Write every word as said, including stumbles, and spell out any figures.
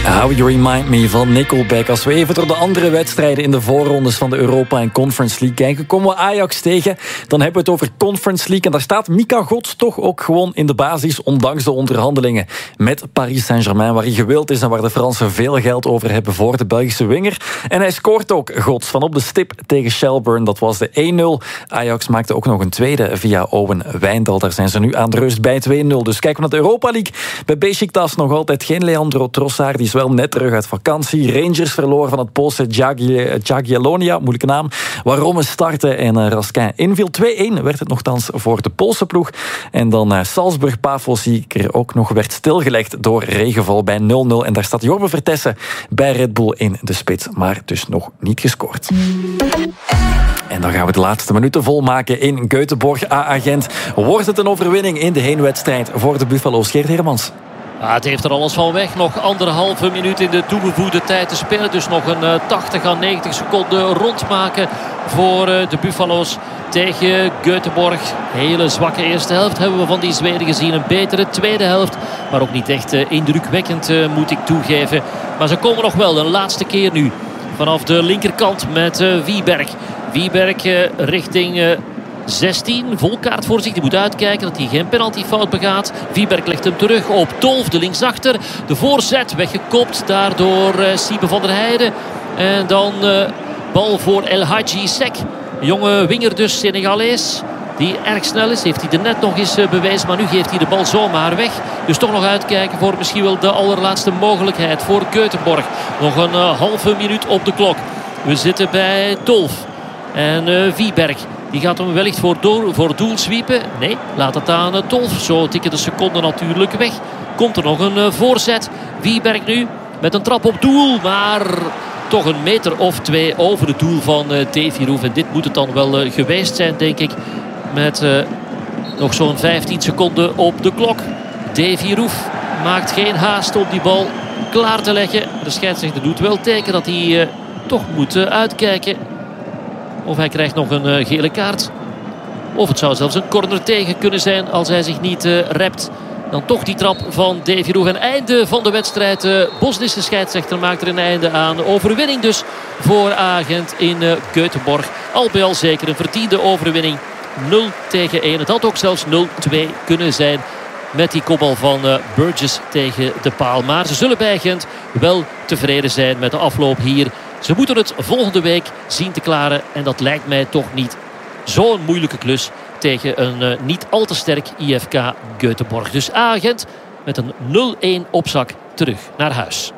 How You Remind Me van Nickelback. Als we even door de andere wedstrijden in de voorrondes van de Europa en Conference League kijken, komen we Ajax tegen. Dan hebben we het over Conference League. En daar staat Mika Godts toch ook gewoon in de basis, ondanks de onderhandelingen met Paris Saint-Germain, waar hij gewild is en waar de Fransen veel geld over hebben voor de Belgische winger. En hij scoort ook, Godts, van op de stip tegen Shelbourne. Dat was de één nul. Ajax maakte ook nog een tweede via Owen Wijndal. Daar zijn ze nu aan de rust bij twee nul. Dus kijken we naar de Europa League. Bij Beşiktaş nog altijd geen Leandro Trossard. Die is wel net terug uit vakantie. Rangers verloor van het Poolse Jagiellonia, moeilijke naam. Waarom starten en uh, Raskin inviel. twee-één werd het nogthans voor de Poolse ploeg. En dan uh, Salzburg-Pafos, die er ook nog werd stilgelegd door regenval bij nul nul. En daar staat Jorbe Vertessen bij Red Bull in de spits, maar dus nog niet gescoord. En dan gaan we de laatste minuten volmaken in Göteborg. A-agent, wordt het een overwinning in de heenwedstrijd voor de Buffalo's? Geert Hermans. Ja, het heeft er alles van weg. Nog anderhalve minuut in de toegevoegde tijd te spelen. Dus nog een uh, tachtig à negentig seconden rondmaken voor uh, de Buffalo's tegen Göteborg. Hele zwakke eerste helft hebben we van die Zweden gezien. Een betere tweede helft, maar ook niet echt uh, indrukwekkend, uh, moet ik toegeven. Maar ze komen nog wel een laatste keer nu vanaf de linkerkant met uh, Wieberg. Wieberg uh, richting Uh, zestien, volkaart voor zich. Die moet uitkijken dat hij geen penaltyfout begaat. Wieberg legt hem terug op Dolf, de linksachter. De voorzet weggekopt daardoor uh, Siebe van der Heijden. En dan uh, bal voor El Hadji Sek. Jonge winger dus, Senegalees. Die erg snel is. Heeft hij er net nog eens uh, bewezen. Maar nu geeft hij de bal zomaar weg. Dus toch nog uitkijken voor misschien wel de allerlaatste mogelijkheid voor Göteborg. Nog een uh, halve minuut op de klok. We zitten bij Dolf. En uh, Wieberg. Die gaat hem wellicht voor, doel, voor doel sweepen. Nee, laat het aan uh, Dolf. Zo tikken de seconden natuurlijk weg. Komt er nog een uh, voorzet. Wieberg nu met een trap op doel. Maar toch een meter of twee over het doel van uh, Davy Roef. En dit moet het dan wel uh, geweest zijn, denk ik. Met uh, nog zo'n vijftien seconden op de klok. Davy Roef maakt geen haast om die bal klaar te leggen. De scheidsrechter doet wel teken dat hij uh, toch moet uh, uitkijken. Of hij krijgt nog een uh, gele kaart. Of het zou zelfs een corner tegen kunnen zijn als hij zich niet uh, rept. Dan toch die trap van Davy Roef. En einde van de wedstrijd. De Bosnische scheidsrechter maakt er een einde aan. Overwinning dus voor Agent in uh, Göteborg. Al bij al zeker een verdiende overwinning. nul tegen één. Het had ook zelfs nul twee kunnen zijn. Met die kopbal van uh, Burgess tegen de paal. Maar ze zullen bij Gent wel tevreden zijn met de afloop hier. Ze moeten het volgende week zien te klaren. En dat lijkt mij toch niet zo'n moeilijke klus tegen een uh, niet al te sterk I F K Göteborg. Dus Agent met een nul-één opzak terug naar huis.